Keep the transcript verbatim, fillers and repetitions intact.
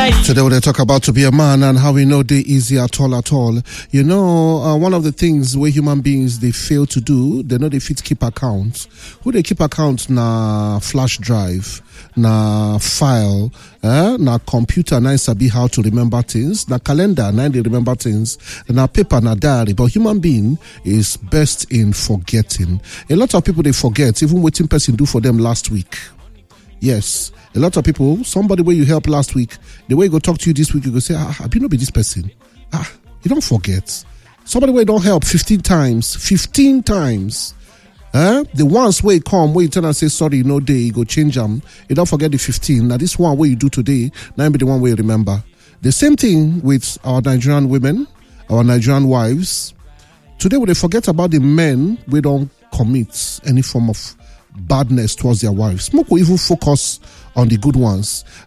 Today we're going to talk about to be a man and how we know they easy at all at all. You know, uh, one of the things where human beings, they fail to do, they know they fit keep accounts. Who they keep accounts na flash drive, na file, eh? na computer, na sabi how to remember things, na calendar, na they remember things, na paper, na diary. But human being is best in forgetting. A lot of people, they forget even what person do for them last week. Yes, a lot of people, somebody where you helped last week, the way you go talk to you this week, you go say, ah, have you not been this person? Ah, you don't forget. Somebody where you don't help fifteen times, fifteen times. Eh? The ones where you come, where you turn and say, sorry, no day, you go change them. You don't forget the fifteen. Now this one where you do today, now be the one where you remember. The same thing with our Nigerian women, our Nigerian wives. Today, when they forget about the men, we don't commit any form of badness towards their wives. Smoke will even focus on the good ones.